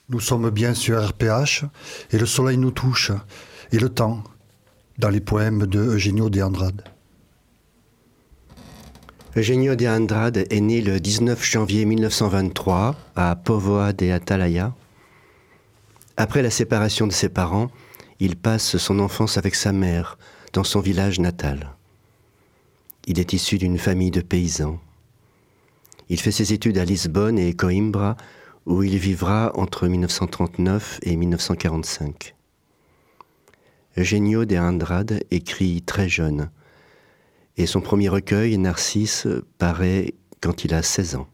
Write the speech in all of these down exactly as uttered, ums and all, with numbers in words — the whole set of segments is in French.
Nous sommes bien sur R P H et le soleil nous touche, et le temps, dans les poèmes de Eugenio de Andrade. Eugenio de Andrade est né le dix-neuf janvier mille neuf cent vingt-trois à Póvoa de Atalaya. Après la séparation de ses parents, il passe son enfance avec sa mère dans son village natal. Il est issu d'une famille de paysans. Il fait ses études à Lisbonne et Coimbra, où il vivra entre mille neuf cent trente-neuf et mille neuf cent quarante-cinq. Eugenio de Andrade écrit très jeune, et son premier recueil, Narcisse, paraît quand il a seize ans.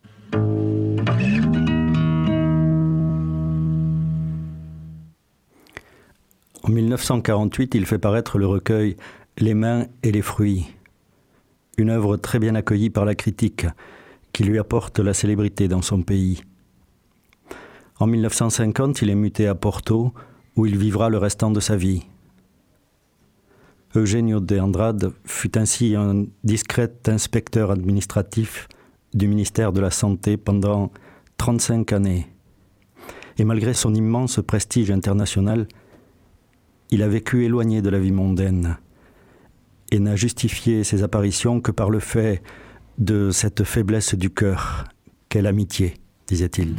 En mille neuf cent quarante-huit, il fait paraître le recueil « Les mains et les fruits », une œuvre très bien accueillie par la critique, qui lui apporte la célébrité dans son pays. En mille neuf cent cinquante, il est muté à Porto, où il vivra le restant de sa vie. Eugenio de Andrade fut ainsi un discret inspecteur administratif du ministère de la Santé pendant trente-cinq années. Et malgré son immense prestige international, il a vécu éloigné de la vie mondaine et n'a justifié ses apparitions que par le fait de cette faiblesse du cœur qu'est l'amitié, disait-il.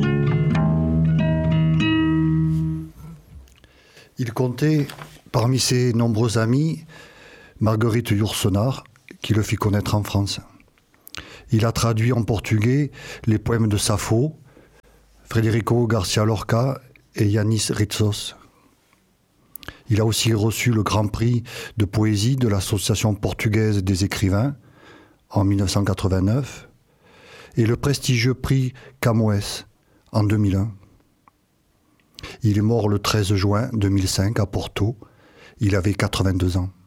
Il comptait parmi ses nombreux amis Marguerite Yourcenar, qui le fit connaître en France. Il a traduit en portugais les poèmes de Sappho, Federico Garcia Lorca et Yanis Ritsos. Il a aussi reçu le Grand Prix de poésie de l'Association portugaise des écrivains en mille neuf cent quatre-vingt-neuf et le prestigieux prix Camões en deux mille un. Il est mort le treize juin deux mille cinq à Porto. Il avait quatre-vingt-deux ans.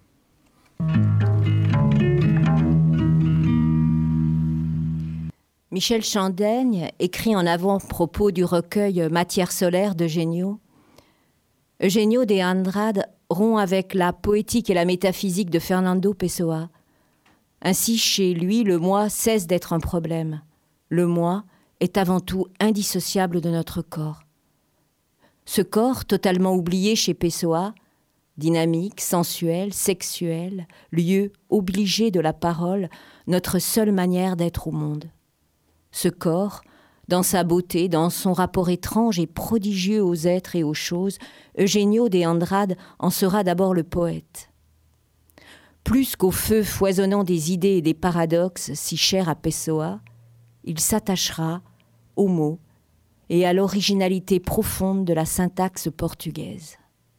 Michel Chandaigne écrit en avant-propos du recueil Matière solaire d'Eugenio. Eugenio de Andrade rompt avec la poétique et la métaphysique de Fernando Pessoa. Ainsi, chez lui, le moi cesse d'être un problème. Le moi est avant tout indissociable de notre corps. Ce corps, totalement oublié chez Pessoa, dynamique, sensuel, sexuel, lieu obligé de la parole, notre seule manière d'être au monde. Ce corps, dans sa beauté, dans son rapport étrange et prodigieux aux êtres et aux choses, Eugenio de Andrade en sera d'abord le poète. Plus qu'au feu foisonnant des idées et des paradoxes si chers à Pessoa, il s'attachera aux mots et à l'originalité profonde de la syntaxe portugaise.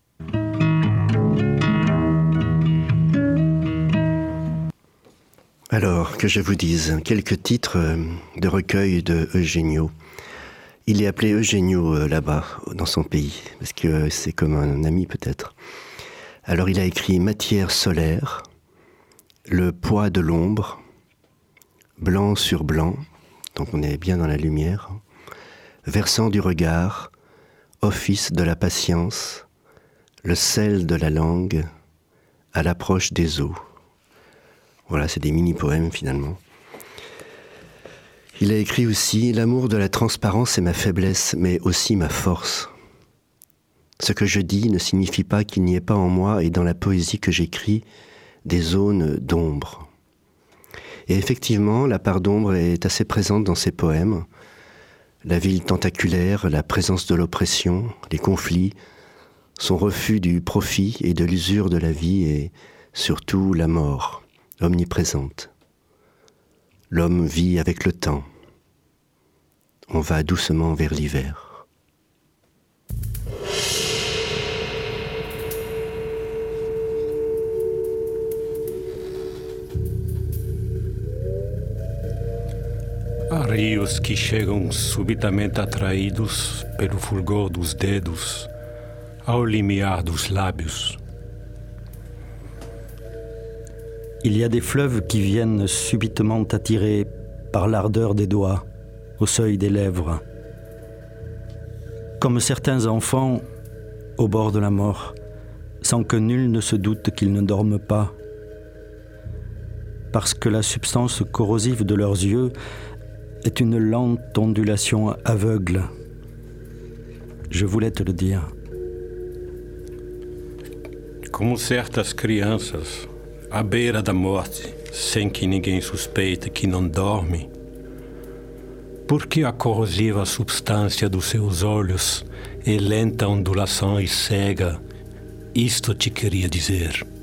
Alors, que je vous dise, quelques titres de recueil de Eugenio. Il est appelé Eugenio euh, là-bas, dans son pays, parce que euh, c'est comme un ami peut-être. Alors, il a écrit Matière solaire, Le poids de l'ombre, Blanc sur blanc, donc on est bien dans la lumière, Versant du regard, Office de la patience, Le sel de la langue, À l'approche des eaux. Voilà, c'est des mini-poèmes finalement. Il a écrit aussi « L'amour de la transparence est ma faiblesse, mais aussi ma force. Ce que je dis ne signifie pas qu'il n'y ait pas en moi et dans la poésie que j'écris des zones d'ombre. » Et effectivement, la part d'ombre est assez présente dans ses poèmes. La ville tentaculaire, la présence de l'oppression, les conflits, son refus du profit et de l'usure de la vie et surtout la mort. Omniprésente. L'homme vit avec le temps. On va doucement vers l'hiver. Há rios que chegam subitamente atraídos pelo fulgor dos dedos ao limiar dos lábios. Il y a des fleuves qui viennent subitement attirés par l'ardeur des doigts, au seuil des lèvres. Comme certains enfants au bord de la mort, sans que nul ne se doute qu'ils ne dorment pas. Parce que la substance corrosive de leurs yeux est une lente ondulation aveugle. Je voulais te le dire. Como certas crianças, à beira da morte, sem que ninguém suspeite que não dorme, porque a corrosiva substância dos seus olhos é lenta ondulação e cega, isto te queria dizer.